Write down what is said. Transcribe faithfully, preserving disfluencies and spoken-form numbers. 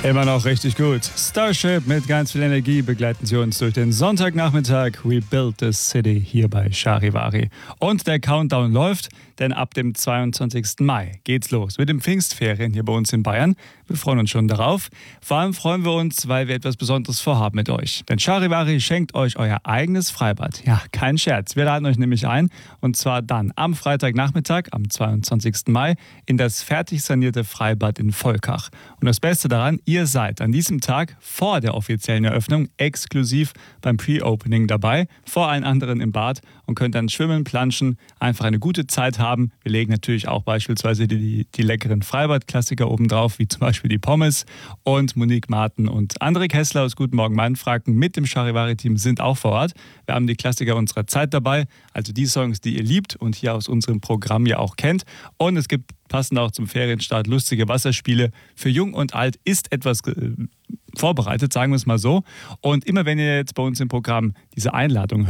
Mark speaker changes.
Speaker 1: Immer noch richtig gut. Starship mit ganz viel Energie begleiten Sie uns durch den Sonntagnachmittag. We build the city hier bei Charivari. Und der Countdown läuft, denn ab dem zweiundzwanzigsten Mai geht's los mit den Pfingstferien hier bei uns in Bayern. Wir freuen uns schon darauf. Vor allem freuen wir uns, weil wir etwas Besonderes vorhaben mit euch. Denn Charivari schenkt euch euer eigenes Freibad. Ja, kein Scherz. Wir laden euch nämlich ein, und zwar dann am Freitagnachmittag, am zweiundzwanzigsten Mai, in das fertig sanierte Freibad in Volkach. Und das Beste daran, ihr seid an diesem Tag vor der offiziellen Eröffnung exklusiv beim Pre-Opening dabei, vor allen anderen im Bad, und könnt dann schwimmen, planschen, einfach eine gute Zeit haben. Wir legen natürlich auch beispielsweise die, die leckeren Freibad-Klassiker oben drauf, wie zum Beispiel die Pommes, und Monique Marten und André Kessler aus Guten Morgen Mainfranken mit dem Charivari-Team sind auch vor Ort. Wir haben die Klassiker unserer Zeit dabei, also die Songs, die ihr liebt und hier aus unserem Programm ja auch kennt. Und es gibt passend auch zum Ferienstart lustige Wasserspiele. Für Jung und Alt ist etwas äh, vorbereitet, sagen wir es mal so. Und immer wenn ihr jetzt bei uns im Programm diese Einladung hört,